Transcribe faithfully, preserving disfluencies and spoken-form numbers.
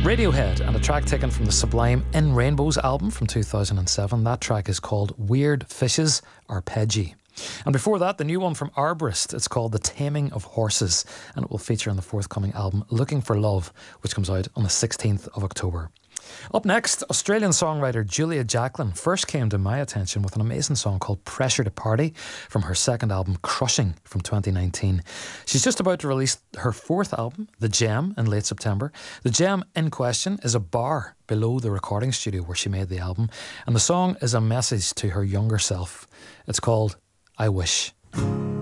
Radiohead and a track taken from the Sublime In Rainbows album from two thousand seven. That track is called Weird Fishes Arpeggi. And before that, the new one from Arborist. It's called The Taming of Horses, and it will feature on the forthcoming album Looking for Love, which comes out on the sixteenth of October. Up next, Australian songwriter Julia Jacklin first came to my attention with an amazing song called Pressure to Party from her second album Crushing from twenty nineteen. She's just about to release her fourth album, The Gem, in late September. The Gem in question is a bar below the recording studio where she made the album, and the song is a message to her younger self. It's called I Wish.